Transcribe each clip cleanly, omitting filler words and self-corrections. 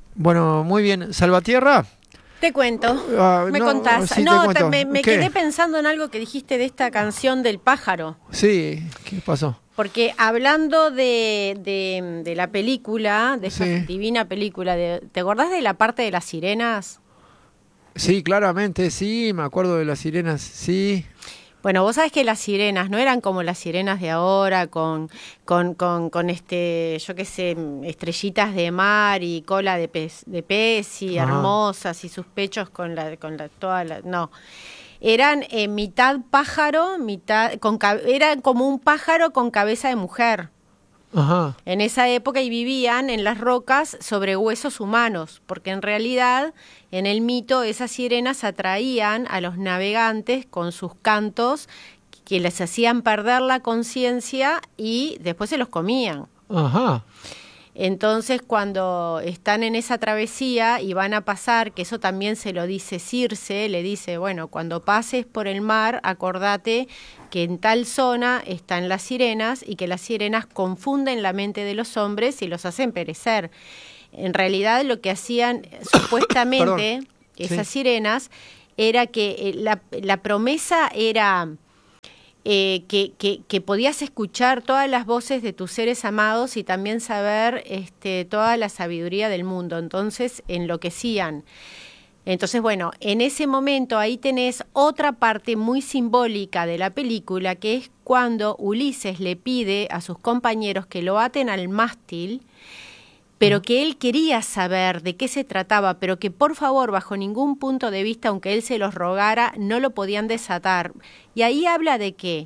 Bueno, muy bien. ¿Salvatierra? Te cuento, me No, contás. sí, te No, cuento. me ¿Qué? quedé pensando en algo que dijiste de esta canción del pájaro. Sí, ¿qué pasó? Porque hablando de la película, de esta Sí, divina película, ¿te acordás de la parte de las sirenas? sí, claramente, sí, me acuerdo de las sirenas, sí. Bueno, vos sabés que las sirenas no eran como las sirenas de ahora, yo qué sé, estrellitas de mar y cola de pez y Ajá, hermosas y sus pechos no. Eran mitad pájaro, eran como un pájaro con cabeza de mujer. ajá, En esa época y vivían en las rocas sobre huesos humanos, porque en realidad en el mito esas sirenas atraían a los navegantes con sus cantos que les hacían perder la conciencia y después se los comían. ajá. Entonces, cuando están en esa travesía y van a pasar, que eso también se lo dice Circe, le dice, bueno, cuando pases por el mar, acordate que en tal zona están las sirenas y que las sirenas confunden la mente de los hombres y los hacen perecer. En realidad, lo que hacían Perdón, supuestamente esas sí, sirenas era que la promesa era que podías escuchar todas las voces de tus seres amados y también saber toda la sabiduría del mundo. Entonces enloquecían. Entonces, bueno, en ese momento ahí tenés otra parte muy simbólica de la película, que es cuando Ulises le pide a sus compañeros que lo aten al mástil, pero ajá, que él quería saber de qué se trataba, pero que por favor, bajo ningún punto de vista, aunque él se los rogara, no lo podían desatar. Y ahí habla de qué,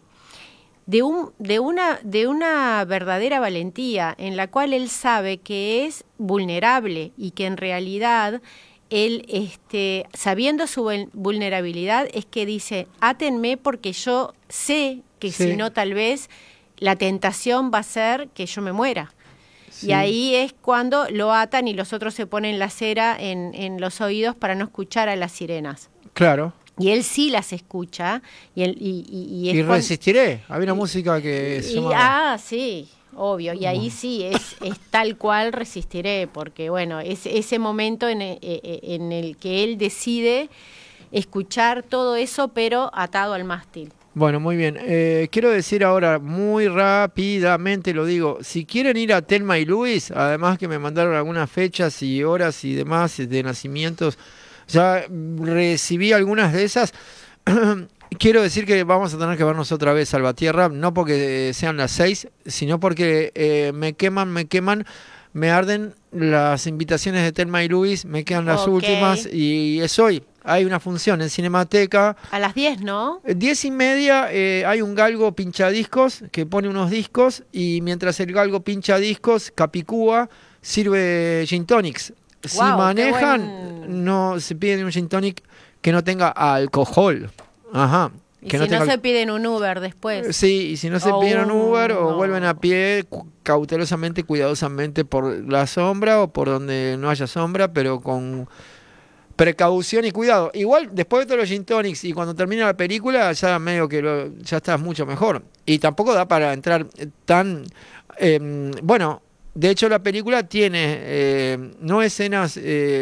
de una verdadera valentía en la cual él sabe que es vulnerable y que en realidad él, sabiendo su vulnerabilidad, es que dice, átenme porque yo sé que si sí, no tal vez la tentación va a ser que yo me muera. Y sí, ahí es cuando lo atan y los otros se ponen la cera en los oídos para no escuchar a las sirenas. claro. Y él sí las escucha y es Y cuando... resistiré. Había una música que se llamaba. Sí, obvio. Y ahí Bueno, sí, es tal cual resistiré, porque bueno, es ese momento en el que él decide escuchar todo eso, pero atado al mástil. bueno, muy bien. Quiero decir ahora, muy rápidamente lo digo, si quieren ir a Telma y Luis, además que me mandaron algunas fechas y horas y demás de nacimientos, ya recibí algunas de esas. Quiero decir que vamos a tener que vernos otra vez, Salvatierra, no porque sean las 6, sino porque me queman, me arden las invitaciones de Telma y Luis, me quedan las Ok. últimas y es hoy. Hay una función en Cinemateca. A las 10, ¿no? 10:30 hay un galgo pinchadiscos que pone unos discos y mientras el galgo pincha discos, Capicúa sirve gin tonics. Si Wow, qué manejan, buen... no se piden un gin tonic que no tenga alcohol. Ajá. Y Que no si no tenga se piden un Uber después. Sí, y si no se O piden Uber o vuelven a no. pie cautelosamente, cuidadosamente por la sombra o por donde no haya sombra, pero con precaución y cuidado. Igual, después de todos los gin tonics y cuando termina la película, ya medio que ya estás mucho mejor. Y tampoco da para entrar tan... bueno, de hecho la película tiene no escenas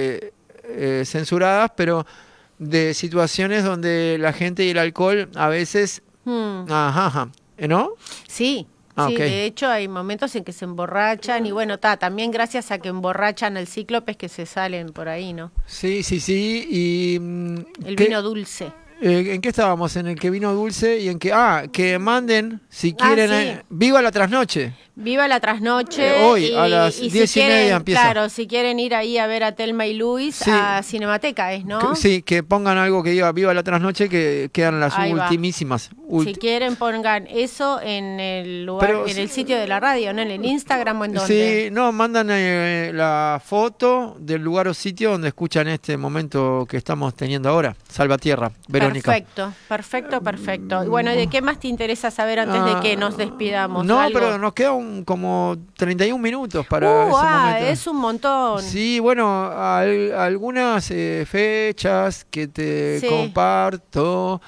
censuradas, pero de situaciones donde la gente y el alcohol a veces... Hmm. Ajá, ajá. ¿No? Sí, Ah, sí, ok. de hecho hay momentos en que se emborrachan y bueno, también gracias a que emborrachan al cíclope es que se salen por ahí, ¿no? Sí, sí, sí. ¿Y El qué, vino dulce. en qué estábamos? En el que vino dulce y en que... Ah, que manden, si Ah, quieren... sí. ¡Viva la trasnoche! Viva la trasnoche Hoy a las y si 10:30 quieren, empieza. claro, si quieren ir ahí a ver a Telma y Luis Sí, a Cinemateca es, ¿no? sí, que pongan algo que diga Viva la trasnoche, que quedan las Ahí va. ultimísimas. Si quieren pongan eso en el lugar, Pero en el sitio de la radio, ¿no? En el Instagram o en dónde. sí, no, mandan la foto del lugar o sitio donde escuchan este momento que estamos teniendo ahora. Salvatierra, Verónica. Perfecto, perfecto, perfecto. Y bueno, ¿y de qué más te interesa saber antes de que nos despidamos? No, ¿Algo? pero nos quedan como 31 minutos para ese momento. Es un montón. Sí, bueno, algunas fechas que te Sí. comparto.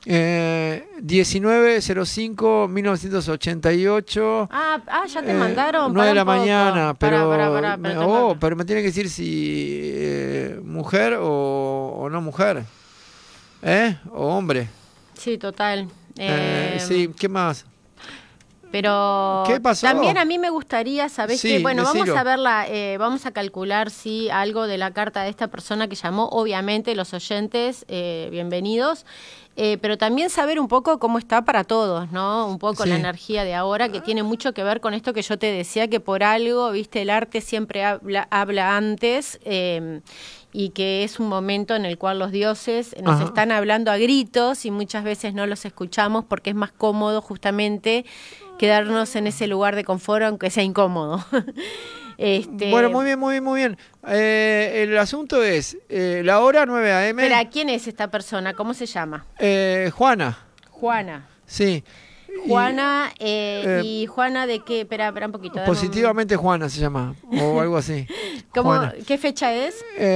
1905-1988. Ya te mandaron. 9 de la mañana, pero, pero me tiene que decir si mujer o no mujer. O hombre. Sí, total. Sí, ¿qué más? Pero ¿qué pasó? También a mí me gustaría, ¿sabés Sí, qué? Bueno, decilo. vamos a verla, vamos a calcular si algo de la carta de esta persona que llamó, obviamente los oyentes, bienvenidos, pero también saber un poco cómo está para todos, ¿no? Un poco Sí. la energía de ahora, que tiene mucho que ver con esto que yo te decía, que por algo, viste, el arte siempre habla antes, y que es un momento en el cual los dioses nos están hablando a gritos y muchas veces no los escuchamos porque es más cómodo justamente quedarnos en ese lugar de confort aunque sea incómodo. Bueno, muy bien, muy bien, muy bien. El asunto es, la hora 9 a.m. Espera, ¿quién es esta persona? ¿Cómo se llama? Juana. Juana. Sí. Juana, ¿y Juana de qué? Espera un poquito. Positivamente Juana se llama, o algo así. ¿Qué fecha es?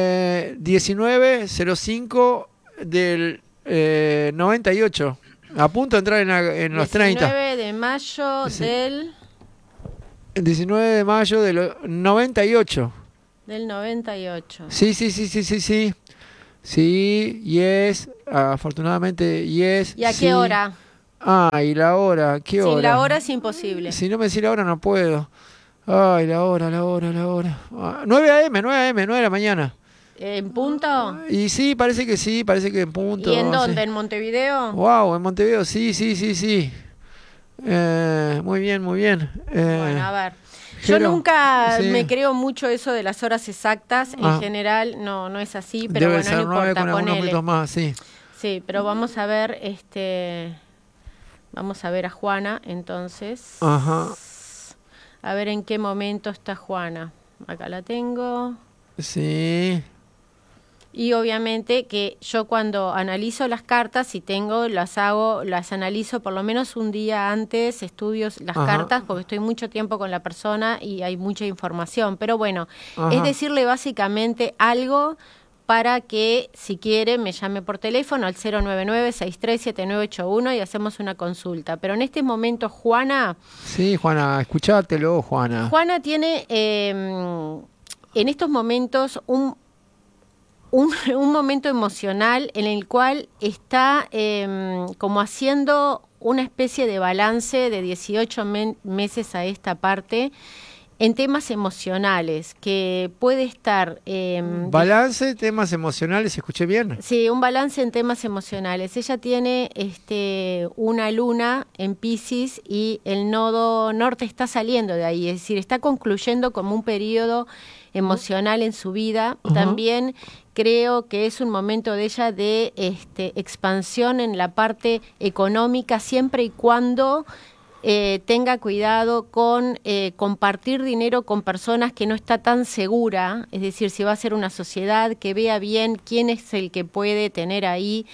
1905 del 98. A punto de entrar en los 30. 19 de mayo del... 19 de mayo del 98. Del 98. Sí. Sí, yes. Afortunadamente, yes. ¿Y a qué hora? Y la hora, ¿qué hora? Sin la hora es imposible. Si no me decís la hora no puedo. Ay, la hora. 9 a.m., 9 de la mañana. ¿En punto? Y sí, parece que en punto. ¿Y en dónde? Sí. ¿En Montevideo? Wow, en Montevideo, sí. Muy bien. Bueno, a ver. Yo nunca sí. me creo mucho eso de las horas exactas. En general no es así, pero debe bueno, ser no 9 importa, con algunos ponele. minutos más, sí. Sí, pero vamos a ver, vamos a ver a Juana, entonces. Ajá. A ver en qué momento está Juana. Acá la tengo. Sí. Y obviamente que yo cuando analizo las cartas, si tengo, las analizo por lo menos un día antes, estudio las cartas, porque estoy mucho tiempo con la persona y hay mucha información. Pero bueno, es decirle básicamente algo para que, si quiere, me llame por teléfono al 099-637981 y hacemos una consulta. Pero en este momento, Juana... Sí, Juana, escuchátelo, Juana. Juana tiene en estos momentos un momento emocional en el cual está como haciendo una especie de balance de 18 meses a esta parte en temas emocionales, que puede estar... balance, temas emocionales, ¿escuché bien? Sí, un balance en temas emocionales. Ella tiene una luna en Piscis y el nodo norte está saliendo de ahí, es decir, está concluyendo como un periodo emocional en su vida. También creo que es un momento de ella de expansión en la parte económica, siempre y cuando tenga cuidado con compartir dinero con personas que no está tan segura, es decir, si va a ser una sociedad, que vea bien quién es el que puede tener ahí,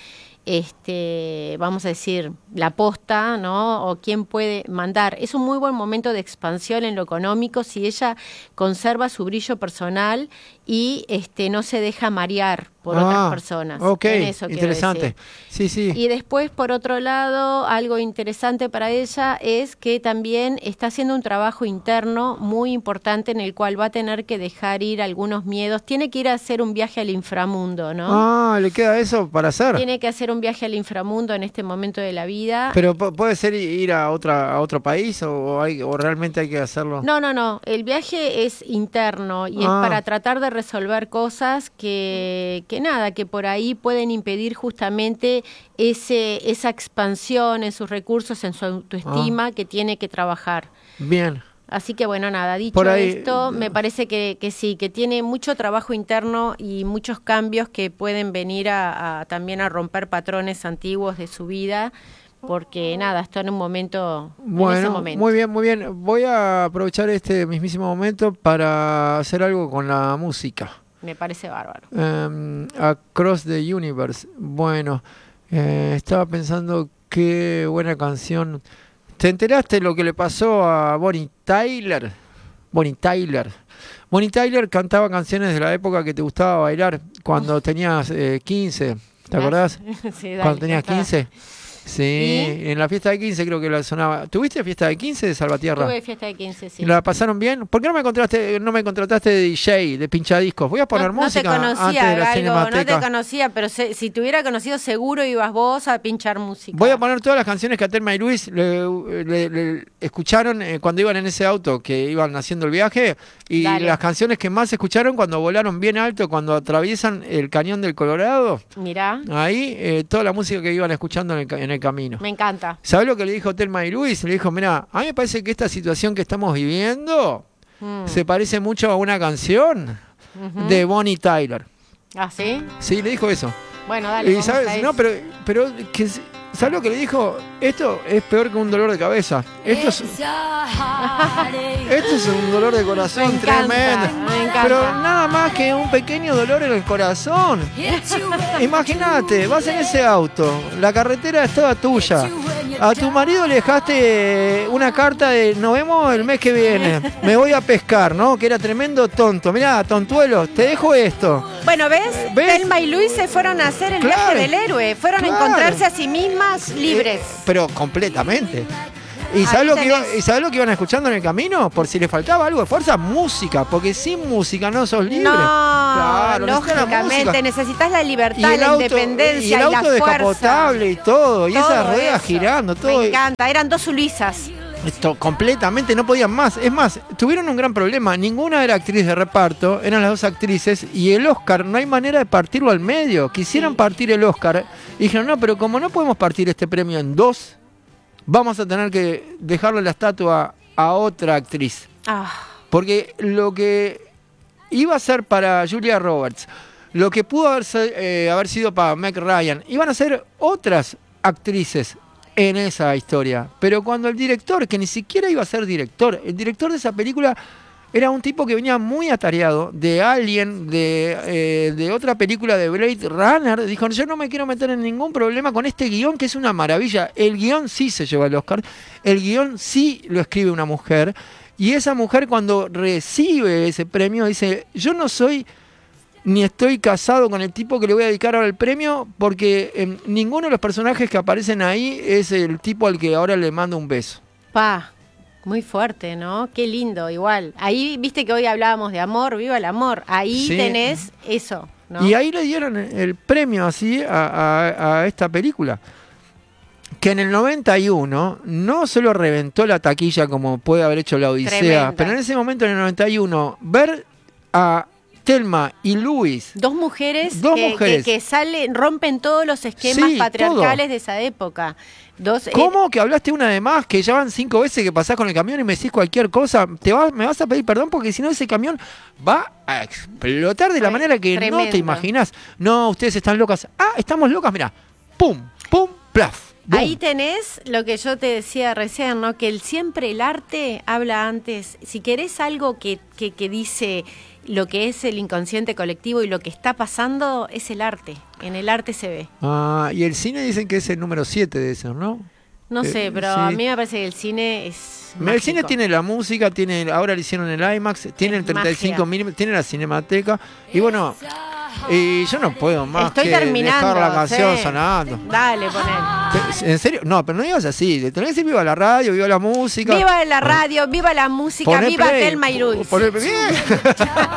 vamos a decir, la posta, ¿no? O quién puede mandar. Es un muy buen momento de expansión en lo económico si ella conserva su brillo personal y no se deja marear por otras personas. Ok, en eso interesante. Sí. Y después, por otro lado, algo interesante para ella es que también está haciendo un trabajo interno muy importante en el cual va a tener que dejar ir algunos miedos. Tiene que ir a hacer un viaje al inframundo, ¿no? ¿Le queda eso para hacer? Tiene que hacer un viaje al inframundo en este momento de la vida. ¿Pero puede ser ir a otro país o realmente hay que hacerlo? No. El viaje es interno y es para tratar de resolver cosas que por ahí pueden impedir justamente esa expansión en sus recursos, en su autoestima que tiene que trabajar. Bien. Así que bueno, nada, dicho esto, me parece que sí, que tiene mucho trabajo interno y muchos cambios que pueden venir también a romper patrones antiguos de su vida, porque nada, está en un momento, en ese momento. Muy bien. Voy a aprovechar este mismísimo momento para hacer algo con la música. Me parece bárbaro. Across the Universe. Bueno, estaba pensando qué buena canción. ¿Te enteraste lo que le pasó a Bonnie Tyler? Bonnie Tyler cantaba canciones de la época que te gustaba bailar cuando tenías 15. ¿Te acordás? Sí, dale, cuando tenías 15. Sí, ¿Y? en la fiesta de 15 creo que la sonaba. ¿Tuviste fiesta de 15 de Salvatierra? Tuve fiesta de 15, sí. ¿La pasaron bien? ¿Por qué no me contrataste de DJ, de pinchadiscos? Voy a poner música no te conocía, antes de la Galgo, Cinemateca. no te conocía, pero si te hubiera conocido seguro ibas vos a pinchar música. Voy a poner todas las canciones que a Telma y Luis le escucharon cuando iban en ese auto, que iban haciendo el viaje, y Dale. las canciones que más escucharon cuando volaron bien alto, cuando atraviesan el cañón del Colorado. Mirá, Ahí, toda la música que iban escuchando en el camino. me encanta. ¿Sabés lo que le dijo Telma y Luis? Le dijo, mira, a mí me parece que esta situación que estamos viviendo se parece mucho a una canción de Bonnie Tyler. ¿Ah, sí? Sí, le dijo eso. Bueno, dale, Y vamos a ¿sabes? eso. No, pero ¿sabes lo que le dijo? Esto es peor que un dolor de cabeza. Esto es un dolor de corazón Me encanta, tremendo. me encanta. Pero nada más que un pequeño dolor en el corazón. Imagínate, vas en ese auto, la carretera es toda tuya. A tu marido le dejaste una carta de nos vemos el mes que viene, me voy a pescar, ¿no? Que era tremendo tonto. Mirá, tontuelo, te dejo esto. Bueno, ¿ves? Telma y Luis se fueron a hacer el Claro, viaje del héroe. Fueron claro. a encontrarse a sí mismas libres. Pero completamente. ¿Y Ahí sabes tenés. lo que iban escuchando en el camino? Por si les faltaba algo de fuerza, música. Porque sin música no sos libre. No, Claro, necesitas la lógicamente, música. necesitas la Y libertad, el la auto, independencia y el auto la fuerza. descapotable y todo. Y Todo esas ruedas eso. girando, todo. Me encanta, eran dos Ulisas. Esto completamente no podían más. Es más, tuvieron un gran problema. Ninguna era actriz de reparto, eran las dos actrices. Y el Oscar, no hay manera de partirlo al medio. Quisieran partir el Oscar. Y dijeron, no, pero como no podemos partir este premio en dos, vamos a tener que dejarle la estatua a otra actriz. Ah, Porque lo que iba a ser para Julia Roberts, lo que pudo haber sido para Meg Ryan, iban a ser otras actrices en esa historia. Pero cuando el director, que ni siquiera iba a ser director, el director de esa película era un tipo que venía muy atareado de Alien, de otra película de Blade Runner, dijo, yo no me quiero meter en ningún problema con este guión que es una maravilla. El guión sí se lleva el Oscar, el guión sí lo escribe una mujer, y esa mujer cuando recibe ese premio dice, yo no soy ni estoy casado con el tipo que le voy a dedicar ahora el premio, porque ninguno de los personajes que aparecen ahí es el tipo al que ahora le mando un beso. pa, muy fuerte, ¿no? Qué lindo, igual. Ahí, viste que hoy hablábamos de amor, viva el amor. Ahí Sí. tenés eso, ¿no? Y ahí le dieron el premio así a esta película. Que en el 91 no solo reventó la taquilla como puede haber hecho la Odisea, Tremenda. pero en ese momento, en el 91, ver a Telma y Luis. Dos mujeres, Dos que, mujeres. que salen, rompen todos los esquemas Sí, patriarcales todo. de esa época. Dos, ¿Cómo que hablaste una de más? Que ya van 5 veces que pasás con el camión y me decís cualquier cosa. Me vas a pedir perdón porque si no ese camión va a explotar de la Fue manera que no tremendo. te imaginás. No, ustedes están locas. Ah, estamos locas, mirá. Pum, pum, plaf. Boom. Ahí tenés lo que yo te decía recién, ¿no? Que siempre el arte habla antes. Si querés algo que dice lo que es el inconsciente colectivo y lo que está pasando, es el arte. En el arte se ve. Ah, y el cine dicen que es el número 7 de eso, ¿no? No sé, pero sí. a mí me parece que el cine es El mágico. cine tiene la música, ahora le hicieron el IMAX, tiene el 35 milímetros, tiene la cinemateca. Y bueno, y yo no puedo más Estoy que terminando. dejar la canción sí. sonando. Dale, poné. ¿En serio? No, pero no digas así. Tenés que decir viva la radio, viva la música. Viva la radio, viva la música, Poné viva play. Telma y Luis. Poné- bien.